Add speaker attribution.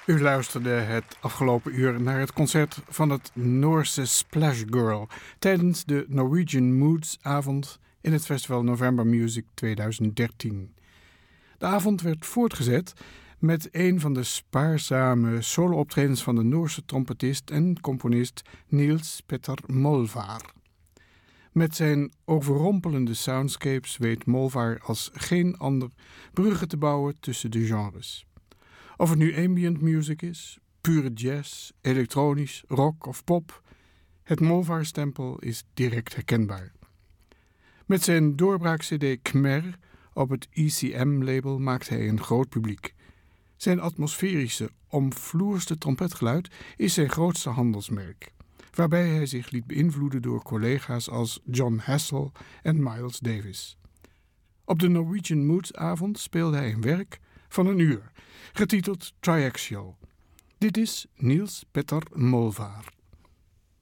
Speaker 1: U luisterde het afgelopen uur naar het concert van het Noorse Splash Girl tijdens de Norwegian Moods avond in het festival November Music 2013. De avond werd voortgezet met een van de spaarzame solo-optredens van de Noorse trompetist en componist Niels Petter Molvár. Met zijn overrompelende soundscapes weet Molvár als geen ander bruggen te bouwen tussen de genres. Of het nu ambient music is, pure jazz, elektronisch, rock of pop, het Molvár-stempel is direct herkenbaar. Met zijn doorbraak-cd Khmer op het ECM-label maakt hij een groot publiek. Zijn atmosferische, omvloerste trompetgeluid is zijn grootste handelsmerk, waarbij hij zich liet beïnvloeden door collega's als John Hassell en Miles Davis. Op de Norwegian Moods avond speelde hij een werk van een uur, getiteld Triaxial. Dit is Niels Petter Molvár.